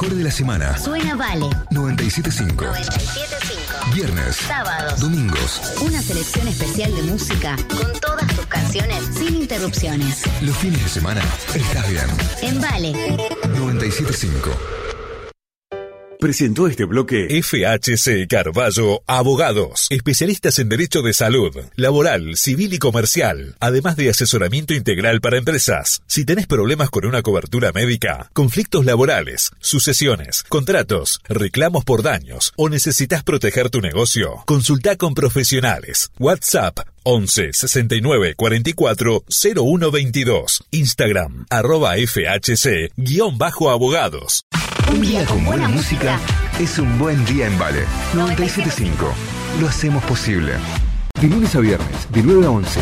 mejor de la semana. Suena Vale. 97.5. 97.5. Viernes. Sábados. Domingos. Una selección especial de música con todas tus canciones sin interrupciones. Los fines de semana estás bien. En Vale. 97.5. Presentó este bloque FHC Carvalho Abogados, especialistas en derecho de salud, laboral, civil y comercial, además de asesoramiento integral para empresas. Si tenés problemas con una cobertura médica, conflictos laborales, sucesiones, contratos, reclamos por daños o necesitas proteger tu negocio, consultá con profesionales. WhatsApp 11 69 44 01 22. Instagram @FHC_abogados. Un día con buena música es un buen día en Vale. 97.5. Lo hacemos posible. De lunes a viernes, de 9 a 11.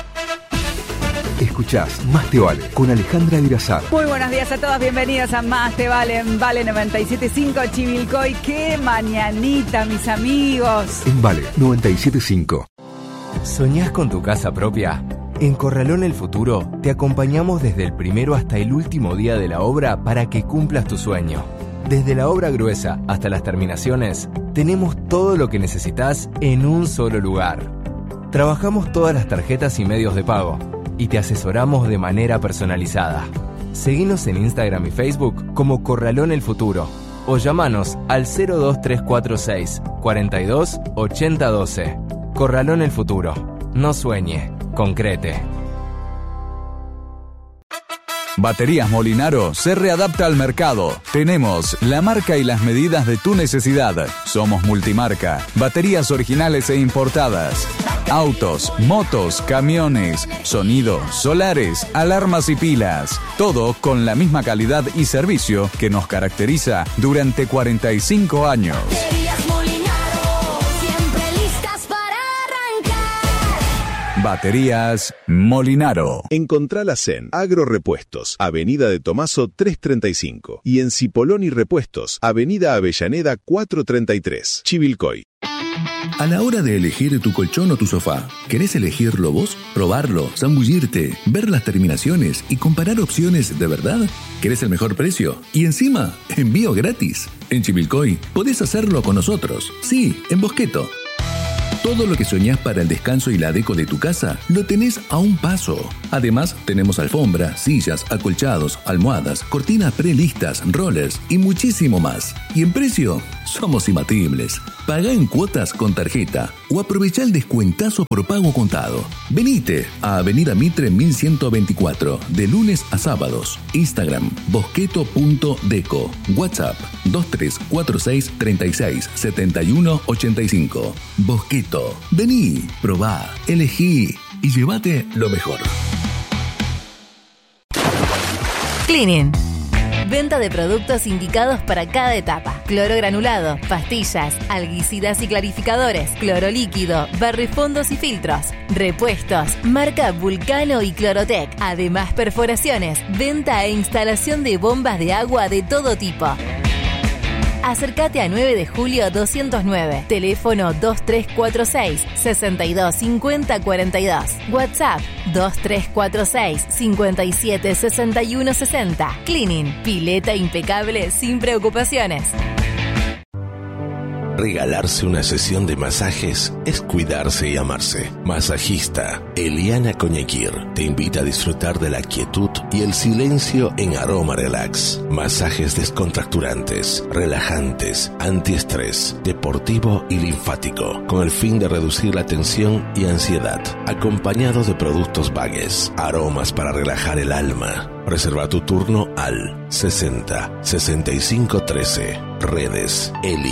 Escuchás Más Te Vale con Alejandra Virazar. Muy buenos días a todos, bienvenidos a Más Te Vale en Vale 97.5 Chivilcoy. ¡Qué mañanita, mis amigos! En Vale 97.5. ¿Soñás con tu casa propia? En Corralón El Futuro te acompañamos desde el primero hasta el último día de la obra para que cumplas tu sueño. Desde la obra gruesa hasta las terminaciones, tenemos todo lo que necesitas en un solo lugar. Trabajamos todas las tarjetas y medios de pago y te asesoramos de manera personalizada. Seguinos en Instagram y Facebook como Corralón El Futuro o llamanos al 02346 42 80 12. Corralón El Futuro. No sueñe, concrete. Baterías Molinaro se readapta al mercado. Tenemos la marca y las medidas de tu necesidad. Somos multimarca, baterías originales e importadas. Autos, motos, camiones, sonido, solares, alarmas y pilas. Todo con la misma calidad y servicio que nos caracteriza durante 45 años. Baterías Molinaro. Encontralas en Agrorepuestos, Avenida de Tomaso 335 y en Cipoloni Repuestos, Avenida Avellaneda 433, Chivilcoy. A la hora de elegir tu colchón o tu sofá, ¿querés elegirlo vos? ¿Probarlo? ¿Zambullirte? ¿Ver las terminaciones y comparar opciones de verdad? ¿Querés el mejor precio? Y encima, envío gratis. En Chivilcoy podés hacerlo con nosotros. Sí, en Bosqueto. Todo lo que soñás para el descanso y la deco de tu casa, lo tenés a un paso. Además, tenemos alfombra, sillas, acolchados, almohadas, cortinas prelistas, rollers y muchísimo más. Y en precio, somos imbatibles. Pagá en cuotas con tarjeta o aprovechá el descuentazo por pago contado. Venite a Avenida Mitre 1124, de lunes a sábados. Instagram, bosqueto.deco. WhatsApp, 2346 36 71 85. Bosqueto. Vení, probá, elegí y llévate lo mejor. Cleaning. Venta de productos indicados para cada etapa. Cloro granulado, pastillas, algicidas y clarificadores, cloro líquido, barrefondos y filtros. Repuestos, marca Vulcano y Clorotec. Además, perforaciones, venta e instalación de bombas de agua de todo tipo. Acércate a 9 de julio 209. Teléfono 2346 62 50 42. WhatsApp 2346 57 61 60. Cleaning. Pileta impecable sin preocupaciones. Regalarse una sesión de masajes es cuidarse y amarse. Masajista Eliana Coñequir te invita a disfrutar de la quietud y el silencio en Aroma Relax. Masajes descontracturantes, relajantes, antiestrés, deportivo y linfático, con el fin de reducir la tensión y ansiedad, acompañado de productos Vagues, aromas para relajar el alma. Reserva tu turno al 60 65 13. Redes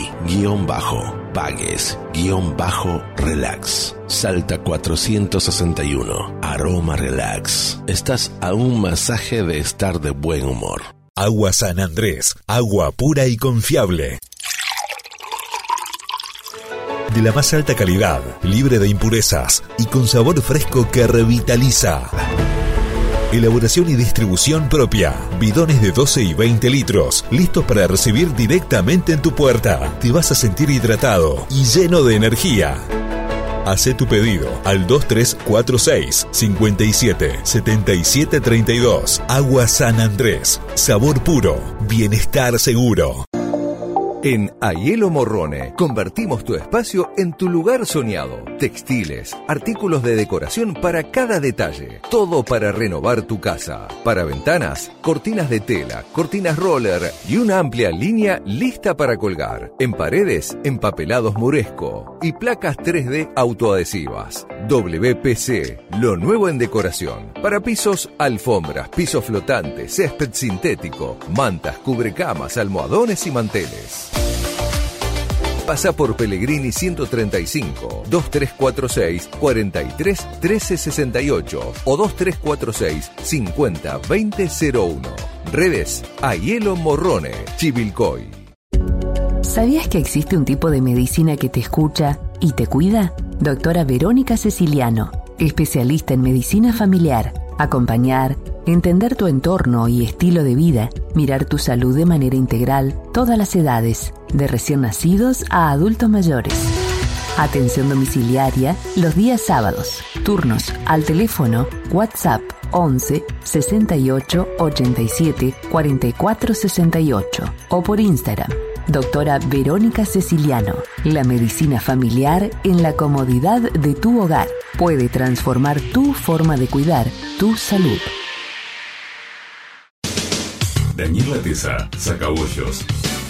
Eli-Vagues-Relax. Salta 461. Aroma Relax. Estás a un masaje de estar de buen humor. Agua San Andrés. Agua pura y confiable. De la más alta calidad, libre de impurezas y con sabor fresco que revitaliza. Elaboración y distribución propia. Bidones de 12 y 20 litros, listos para recibir directamente en tu puerta. Te vas a sentir hidratado y lleno de energía. Hacé tu pedido al 2346 57 77 32. Agua San Andrés. Sabor puro. Bienestar seguro. En Aiello Morrone convertimos tu espacio en tu lugar soñado. Textiles, artículos de decoración para cada detalle. Todo para renovar tu casa. Para ventanas, cortinas de tela, cortinas roller y una amplia línea lista para colgar. En paredes, empapelados Muresco y placas 3D autoadhesivas. WPC, lo nuevo en decoración. Para pisos, alfombras, pisos flotantes, césped sintético, mantas, cubrecamas, almohadones y manteles. Pasa por Pellegrini 135, 2346 43 1368 o 2346 50 2001. Redes Aiello Morrone, Chivilcoy. ¿Sabías que existe un tipo de medicina que te escucha y te cuida? Doctora Verónica Ceciliano, especialista en medicina familiar. Acompañar, entender tu entorno y estilo de vida, mirar tu salud de manera integral, todas las edades, de recién nacidos a adultos mayores. Atención domiciliaria los días sábados. Turnos al teléfono WhatsApp 11 68 87 44 68 o por Instagram. Doctora Verónica Ceciliano, la medicina familiar en la comodidad de tu hogar. Puede transformar tu forma de cuidar tu salud. Daniel Latesa, Sacabollos.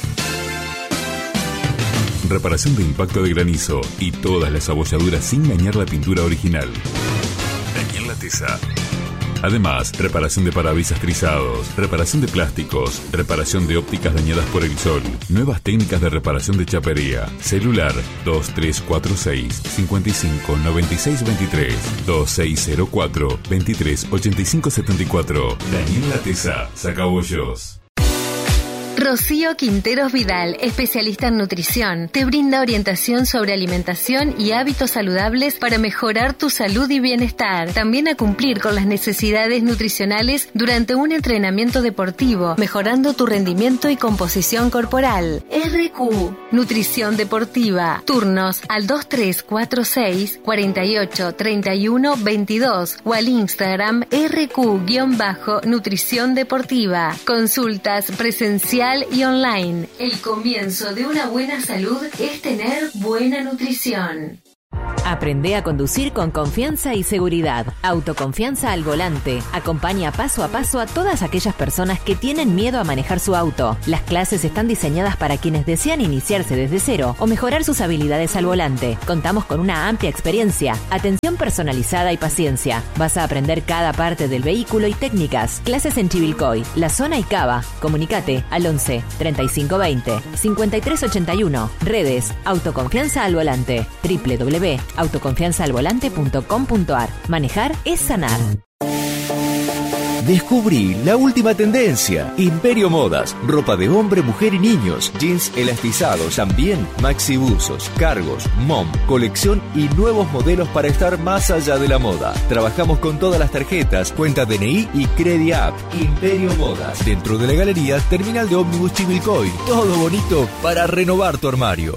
Reparación de impacto de granizo y todas las abolladuras sin dañar la pintura original. Daniel Latesa. Además, reparación de parabrisas trizados, reparación de plásticos, reparación de ópticas dañadas por el sol, nuevas técnicas de reparación de chapería. Celular 2346 55 96 23 2604 23 85 74. Daniel Latesa, Sacabollos. Rocío Quinteros Vidal, especialista en nutrición, te brinda orientación sobre alimentación y hábitos saludables para mejorar tu salud y bienestar. También a cumplir con las necesidades nutricionales durante un entrenamiento deportivo, mejorando tu rendimiento y composición corporal. RQ, Nutrición Deportiva. Turnos al 2346 48 31 22 o al Instagram RQ-Nutrición Deportiva. Consultas presenciales y online. El comienzo de una buena salud es tener buena nutrición. Aprende a conducir con confianza y seguridad. Autoconfianza al volante. Acompaña paso a paso a todas aquellas personas que tienen miedo a manejar su auto. Las clases están diseñadas para quienes desean iniciarse desde cero o mejorar sus habilidades al volante. Contamos con una amplia experiencia, atención personalizada y paciencia. Vas a aprender cada parte del vehículo y técnicas. Clases en Chivilcoy, La Zona y Cava. Comunicate al 11 3520 5381. Redes Autoconfianza al volante. www.autoconfianzaalvolante.com.ar. Manejar es sanar. Descubrí la última tendencia. Imperio Modas. Ropa de hombre, mujer y niños. Jeans elastizados, también maxi buzos, cargos, mom, colección y nuevos modelos para estar más allá de la moda. Trabajamos con todas las tarjetas, cuenta DNI y CrediApp. Imperio Modas. Dentro de la galería Terminal de Ómnibus Chivilcoy. Todo bonito para renovar tu armario.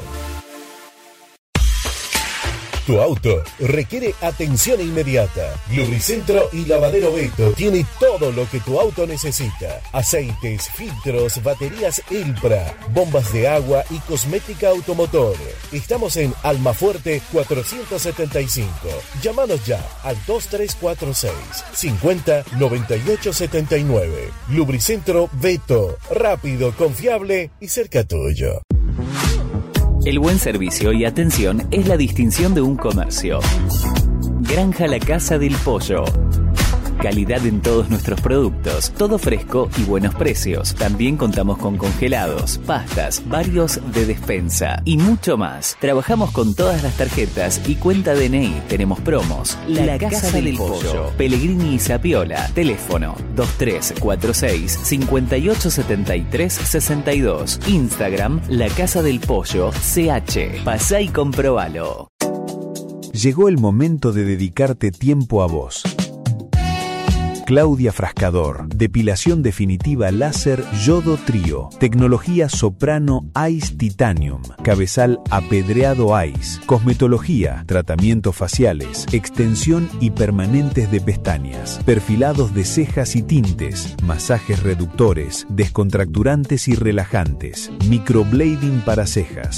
Tu auto requiere atención inmediata. Lubricentro y Lavadero Beto tiene todo lo que tu auto necesita. Aceites, filtros, baterías Ilpra, bombas de agua y cosmética automotor. Estamos en Almafuerte 475. Llámanos ya al 2346 50 98 79. Lubricentro Beto, rápido, confiable y cerca tuyo. El buen servicio y atención es la distinción de un comercio. Granja La Casa del Pollo. Calidad en todos nuestros productos, todo fresco y buenos precios. También contamos con congelados, pastas, varios de despensa y mucho más. Trabajamos con todas las tarjetas y cuenta DNI. Tenemos promos. La Casa del Pollo. Pellegrini y Sapiola. Teléfono 2346 5873 62. Instagram La Casa del Pollo CH. Pasá y comprobalo. Llegó el momento de dedicarte tiempo a vos. Claudia Frascador. Depilación definitiva láser Yodo Trío. Tecnología Soprano Ice Titanium. Cabezal apedreado Ice. Cosmetología, tratamientos faciales, extensión y permanentes de pestañas. Perfilados de cejas y tintes. Masajes reductores, descontracturantes y relajantes. Microblading para cejas.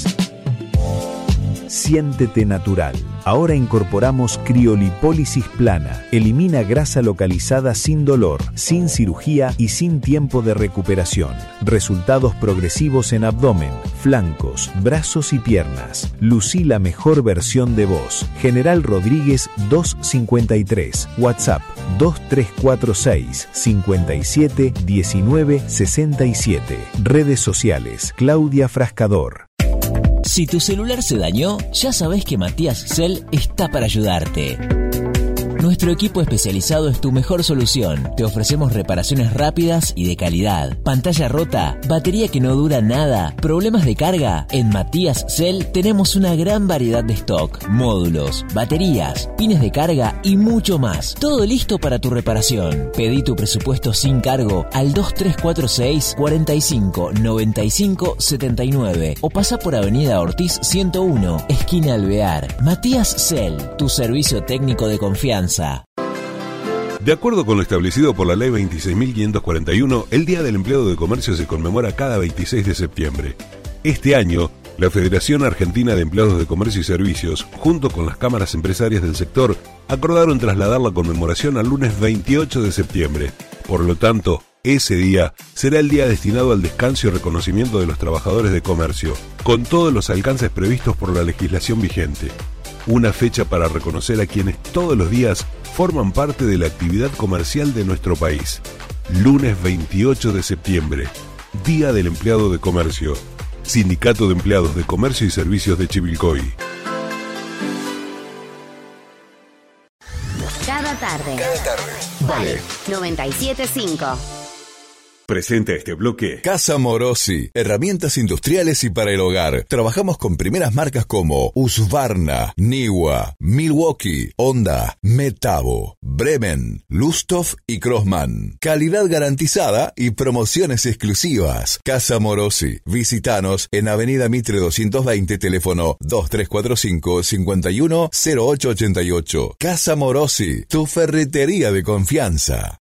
Siéntete natural. Ahora incorporamos criolipólisis plana. Elimina grasa localizada sin dolor, sin cirugía y sin tiempo de recuperación. Resultados progresivos en abdomen, flancos, brazos y piernas. Lucí la mejor versión de vos. General Rodríguez 253. WhatsApp 2346 57 19 67. Redes sociales Claudia Frascador. Si tu celular se dañó, ya sabés que Matías Cell está para ayudarte. Nuestro equipo especializado es tu mejor solución. Te ofrecemos reparaciones rápidas y de calidad. Pantalla rota, batería que no dura nada, problemas de carga. En Matías Cell tenemos una gran variedad de stock, módulos, baterías, pines de carga y mucho más. Todo listo para tu reparación. Pedí tu presupuesto sin cargo al 2346 45 95 79 o pasa por Avenida Ortiz 101, esquina Alvear. Matías Cell, tu servicio técnico de confianza. De acuerdo con lo establecido por la Ley 26.541, el Día del Empleado de Comercio se conmemora cada 26 de septiembre. Este año, la Federación Argentina de Empleados de Comercio y Servicios, junto con las cámaras empresarias del sector, acordaron trasladar la conmemoración al lunes 28 de septiembre. Por lo tanto, ese día será el día destinado al descanso y reconocimiento de los trabajadores de comercio, con todos los alcances previstos por la legislación vigente. Una fecha para reconocer a quienes todos los días forman parte de la actividad comercial de nuestro país. Lunes 28 de septiembre, Día del Empleado de Comercio. Sindicato de Empleados de Comercio y Servicios de Chivilcoy. Cada tarde. Vale. 97.5. Presenta este bloque Casa Morosi, herramientas industriales y para el hogar. Trabajamos con primeras marcas como Husqvarna, Niwa, Milwaukee, Honda, Metabo, Bremen, Lustov y Crossman. Calidad garantizada y promociones exclusivas. Casa Morosi. Visítanos en Avenida Mitre 220, teléfono 2345 51 0888. Casa Morosi, tu ferretería de confianza.